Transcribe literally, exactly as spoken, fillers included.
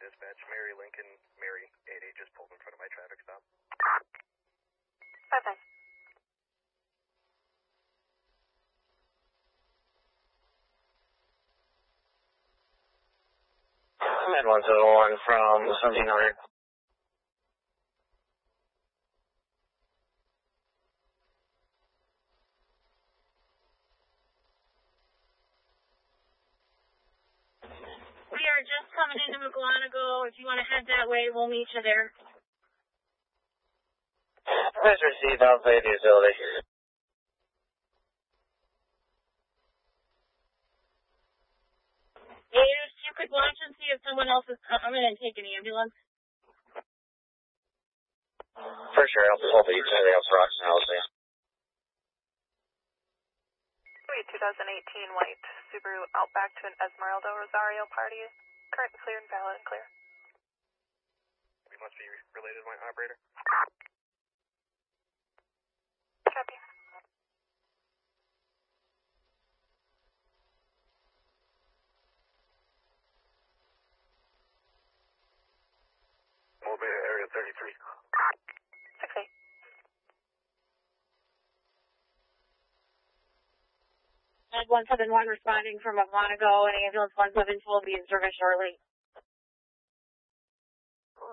dispatch. Mary Lincoln, Mary eight eight just pulled in front of my traffic stop. five nine. I'm at one seven one from seventeen hundred. We are just coming into McGlanago. If you want to head that way, we'll meet you there. Please receive outside the utility. If you could watch and see if someone else is coming and take an ambulance. For sure, I'll pull the utility up for Roxton Housing. twenty eighteen white Subaru Outback to an Esmeralda Rosario party. Current clear and valid and clear. We must be related to my operator. Copy. Mobile area thirty-three. six eight. one seven one responding from McGlanago, and ambulance one seven two will be in service shortly.